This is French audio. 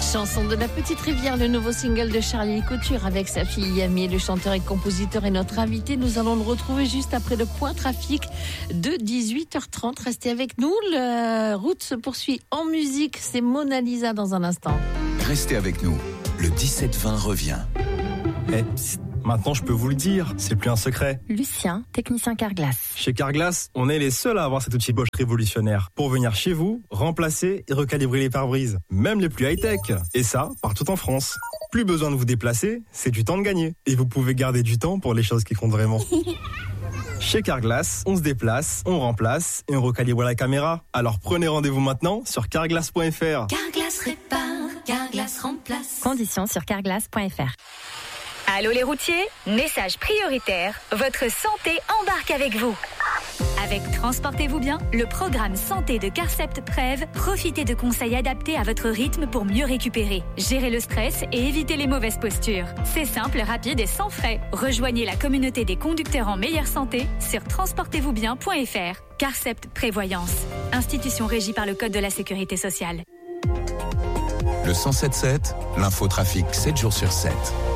Chanson de la Petite Rivière, le nouveau single de Charlie Couture avec sa fille Yami. Le chanteur et compositeur est notre invité. Nous allons le retrouver juste après le point trafic de 18h30. Restez avec nous. La route se poursuit en musique. C'est Mona Lisa dans un instant. Restez avec nous. Le 17-20 revient. Maintenant, je peux vous le dire, c'est plus un secret. Lucien, technicien Carglass. Chez Carglass, on est les seuls à avoir cet outil Bosch révolutionnaire pour venir chez vous, remplacer et recalibrer les pare-brises, même les plus high-tech. Et ça, partout en France. Plus besoin de vous déplacer, c'est du temps de gagner. Et vous pouvez garder du temps pour les choses qui comptent vraiment. Chez Carglass, on se déplace, on remplace et on recalibre la caméra. Alors prenez rendez-vous maintenant sur carglass.fr. Carglass répare, Carglass remplace. Conditions sur carglass.fr. Allô les routiers, message prioritaire, votre santé embarque avec vous. Avec Transportez-vous bien, le programme santé de Carcept Prev, profitez de conseils adaptés à votre rythme pour mieux récupérer, gérer le stress et éviter les mauvaises postures. C'est simple, rapide et sans frais. Rejoignez la communauté des conducteurs en meilleure santé sur transportezvousbien.fr. Carcept Prévoyance, institution régie par le Code de la Sécurité sociale. Le 107.7, l'infotrafic 7 jours sur 7.